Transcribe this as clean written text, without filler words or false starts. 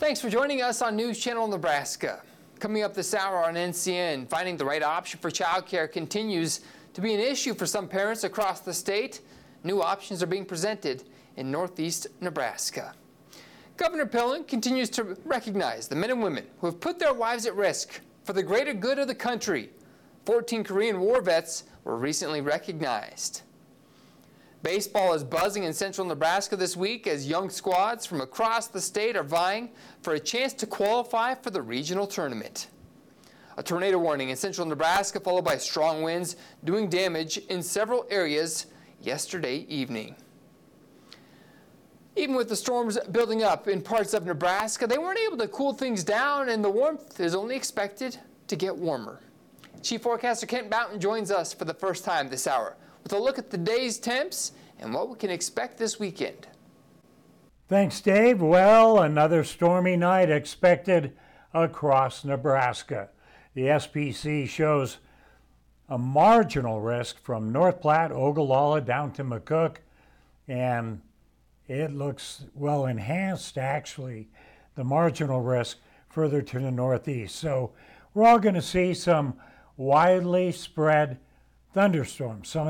Thanks for joining us on News Channel Nebraska. Coming up this hour on NCN, finding the right option for childcare continues to be an issue for some parents across the state. New options are being presented in Northeast Nebraska. Governor Pillen continues to recognize the men and women who have put their lives at risk for the greater good of the country. 14 Korean War vets were recently recognized. Baseball is buzzing in central Nebraska this week as young squads from across the state are vying for a chance to qualify for the regional tournament. A tornado warning in central Nebraska followed by strong winds doing damage in several areas yesterday evening. Even with the storms building up in parts of Nebraska, they weren't able to cool things down, and the warmth is only expected to get warmer. Chief Forecaster Kent Mountain joins us for the first time this hour with a look at the day's temps and what we can expect this weekend. Thanks, Dave. Well, another stormy night expected across Nebraska. The SPC shows a marginal risk from North Platte, Ogallala down to McCook, and it looks well enhanced, actually, the marginal risk further to the northeast. So we're all going to see some widely spread thunderstorms. Some